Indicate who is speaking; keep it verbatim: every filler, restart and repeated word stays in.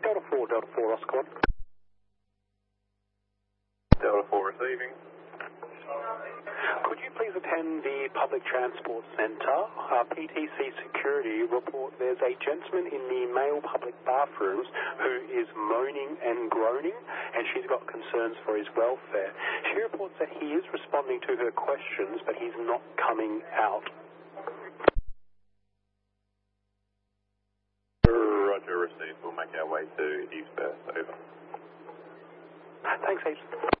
Speaker 1: Delta four, Delta four, Oscar one.
Speaker 2: Delta four receiving.
Speaker 1: Could you please attend the Public Transport Centre? Uh, P T C Security report there's a gentleman in the male public bathrooms who is moaning and groaning, and she's got concerns for his welfare. She reports that he is responding to her questions, but he's not coming out.
Speaker 2: Roger, received. We'll make our way to East Perth. Over.
Speaker 1: Thanks, Ace.